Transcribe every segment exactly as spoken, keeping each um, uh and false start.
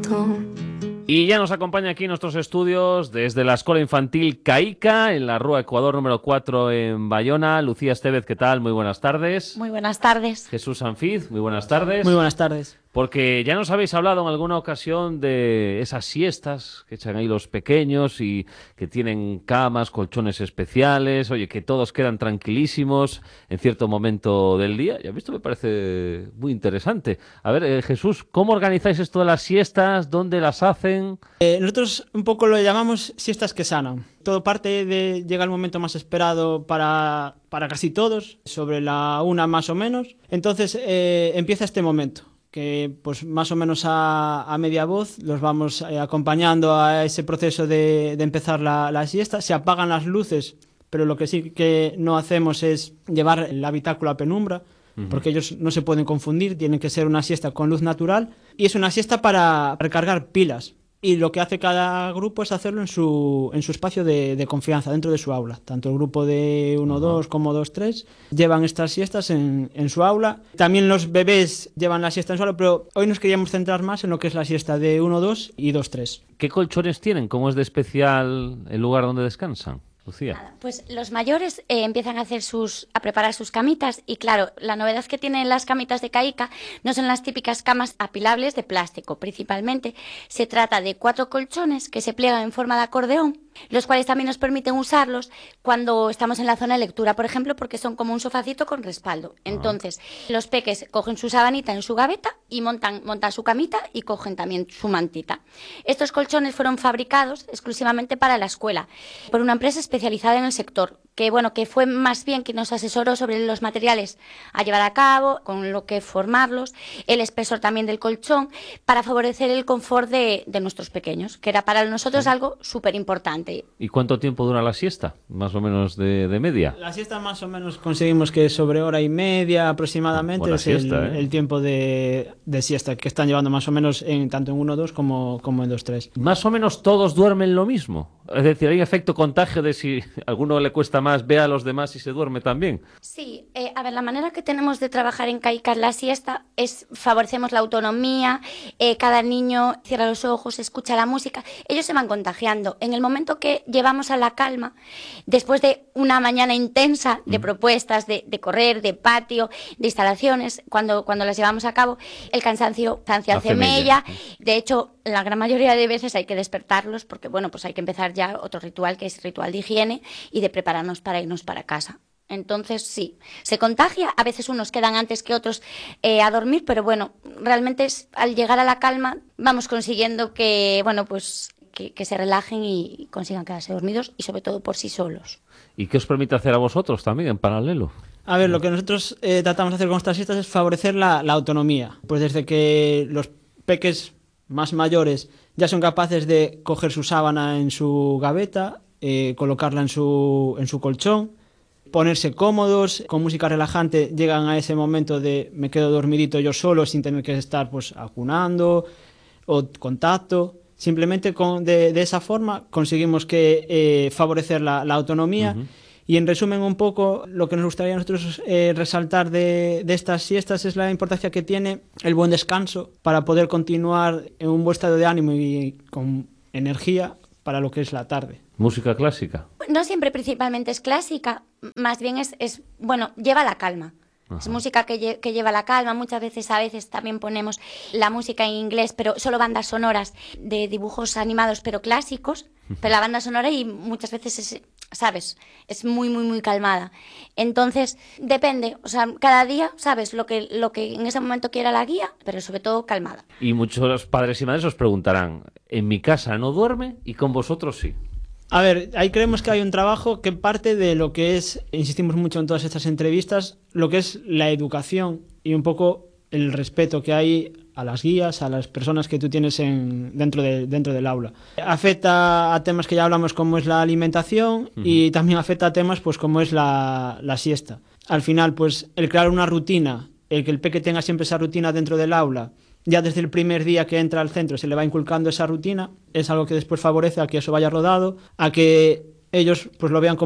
Y ya nos acompaña aquí en nuestros estudios desde la Escuela Infantil Caica, en la Rúa Ecuador número cuatro en Bayona. Lucía Estevez, ¿qué tal? Muy buenas tardes. Muy buenas tardes. Jesús Sanfiz, muy buenas tardes. Muy buenas tardes. Porque ya nos habéis hablado en alguna ocasión de esas siestas que echan ahí los pequeños y que tienen camas, colchones especiales, oye, que todos quedan tranquilísimos en cierto momento del día. Y a mí esto me parece muy interesante. A ver, eh, Jesús, ¿cómo organizáis esto de las siestas? ¿Dónde las hacen? Eh, nosotros un poco lo llamamos siestas que sanan. Todo parte de... llega el momento más esperado para, para casi todos, sobre la una más o menos. Entonces eh, empieza este momento, que pues más o menos a, a media voz los vamos eh, acompañando a ese proceso de, de empezar la, la siesta. Se apagan las luces, pero lo que sí que no hacemos es llevar el habitáculo a penumbra, uh-huh. porque ellos no se pueden confundir, tiene que ser una siesta con luz natural y es una siesta para recargar pilas. Y lo que hace cada grupo es hacerlo en su, en su espacio de, de confianza, dentro de su aula. Tanto el grupo de uno dos uh-huh. como dos tres llevan estas siestas en, en su aula. También los bebés llevan la siesta en su aula, pero hoy nos queríamos centrar más en lo que es la siesta de uno dos y dos tres. ¿Qué colchones tienen? ¿Cómo es de especial el lugar donde descansan? Lucía. Nada, pues los mayores eh, empiezan a hacer sus, a preparar sus camitas y claro, la novedad que tienen las camitas de Caica no son las típicas camas apilables de plástico, principalmente se trata de cuatro colchones que se pliegan en forma de acordeón, los cuales también nos permiten usarlos cuando estamos en la zona de lectura, por ejemplo, porque son como un sofacito con respaldo. Entonces, ah. los peques cogen su sabanita en su gaveta y montan, montan su camita y cogen también su mantita. Estos colchones fueron fabricados exclusivamente para la escuela por una empresa especializada en el sector, que bueno, que fue más bien quien nos asesoró sobre los materiales a llevar a cabo, con lo que formarlos, el espesor también del colchón, para favorecer el confort de, de nuestros pequeños, que era para nosotros sí. algo súper importante. ¿Y cuánto tiempo dura la siesta? Más o menos de, de media. La siesta más o menos conseguimos que sobre hora y media aproximadamente Buena es siesta, el, ¿eh? el tiempo de, de siesta que están llevando más o menos en, tanto en uno dos como, como en dos tres. Más o menos todos duermen lo mismo. Es decir, hay un efecto contagio de si a alguno le cuesta más, ve a los demás y se duerme también. Sí, eh, a ver, la manera que tenemos de trabajar en Caica la siesta es favorecemos la autonomía, eh, cada niño cierra los ojos, escucha la música, ellos se van contagiando. En el momento que llevamos a la calma, después de una mañana intensa de mm. propuestas, de, de correr, de patio, de instalaciones, cuando, cuando las llevamos a cabo, el cansancio, cansancio hace mella. De hecho, la gran mayoría de veces hay que despertarlos porque, bueno, pues hay que empezar ya otro ritual que es ritual de higiene y de prepararnos para irnos para casa. Entonces, sí, se contagia, a veces unos quedan antes que otros eh, a dormir, pero bueno, realmente es, al llegar a la calma vamos consiguiendo que, bueno, pues que, que se relajen y consigan quedarse dormidos y sobre todo por sí solos. ¿Y qué os permite hacer a vosotros también en paralelo? A ver, lo que nosotros eh, tratamos de hacer con estas siestas es favorecer la, la autonomía, pues desde que los peques más mayores ya son capaces de coger su sábana en su gaveta, eh, colocarla en su, en su colchón, ponerse cómodos, con música relajante llegan a ese momento de me quedo dormidito yo solo sin tener que estar pues acunando o con tacto. Simplemente con, de, de esa forma conseguimos que eh, favorecer la, la autonomía. Uh-huh. Y en resumen un poco lo que nos gustaría a nosotros eh, resaltar de, de estas siestas es la importancia que tiene el buen descanso para poder continuar en un buen estado de ánimo y con energía para lo que es la tarde. ¿Música clásica? No siempre principalmente es clásica, más bien es, es bueno, lleva la calma. Ajá. Es música que, lle- que lleva la calma. Muchas veces, a veces también ponemos la música en inglés, pero solo bandas sonoras de dibujos animados, pero clásicos. Pero la banda sonora y muchas veces es, ¿sabes? Es muy, muy, muy calmada. Entonces, depende. O sea, cada día, ¿sabes? Lo que, lo que en ese momento quiera la guía, pero sobre todo calmada. Y muchos padres y madres os preguntarán, en mi casa no duerme y con vosotros sí. A ver, ahí creemos que hay un trabajo que parte de lo que es, insistimos mucho en todas estas entrevistas, lo que es la educación y un poco el respeto que hay a las guías, a las personas que tú tienes en, dentro, de, dentro del aula. Afecta a temas que ya hablamos como es la alimentación uh-huh. y también afecta a temas pues como es la, la siesta. Al final, pues el crear una rutina, el que el peque tenga siempre esa rutina dentro del aula, ya desde el primer día que entra al centro se le va inculcando esa rutina, es algo que después favorece a que eso vaya rodado, a que ellos pues lo vean como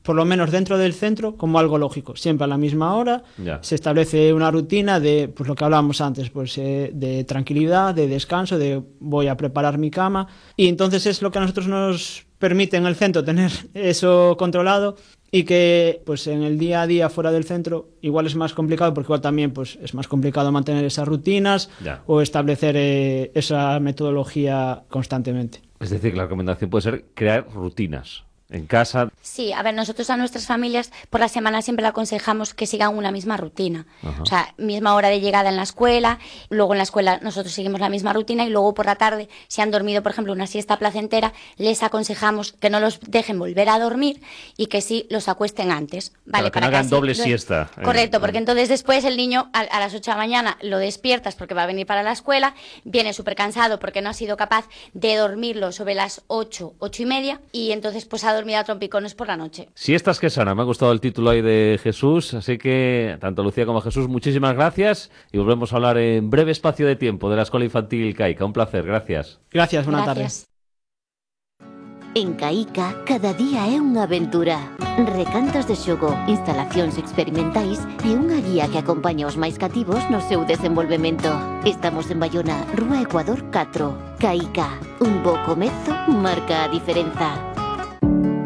por lo menos dentro del centro, como algo lógico. Siempre a la misma hora, Ya. se establece una rutina de, pues lo que hablábamos antes, pues eh, de tranquilidad, de descanso, de voy a preparar mi cama. Y entonces es lo que a nosotros nos permite en el centro tener eso controlado, y que pues en el día a día fuera del centro igual es más complicado, porque igual también pues es más complicado mantener esas rutinas Ya. o establecer eh, esa metodología constantemente. Es decir, que la recomendación puede ser crear rutinas en casa. Sí, a ver, nosotros a nuestras familias por la semana siempre le aconsejamos que sigan una misma rutina. Ajá. O sea, misma hora de llegada en la escuela, luego en la escuela nosotros seguimos la misma rutina y luego por la tarde, si han dormido, por ejemplo, una siesta placentera, les aconsejamos que no los dejen volver a dormir y que sí los acuesten antes. Claro, ¿Vale? que no hagan así- doble siesta. Correcto, Eh, porque entonces después el niño a, a las ocho de la mañana lo despiertas porque va a venir para la escuela, viene súper cansado porque no ha sido capaz de dormirlo sobre las ocho, ocho y media, y entonces pues ha dormido a trompicones por la noche. Siestas que sana, me ha gustado el título ahí de Jesús, así que tanto a Lucía como a Jesús, muchísimas gracias y volvemos a hablar en breve espacio de tiempo de la Escuela Infantil Caica. Un placer, gracias. Gracias, buenas Gracias. tardes. En Caica, cada día é unha aventura. Recantos de xogo, instalacións experimentais e unha guía que acompaña os máis cativos no seu desenvolvemento. Estamos en Bayona, Rúa Ecuador catro. Caica, un bo comezo marca a diferenza.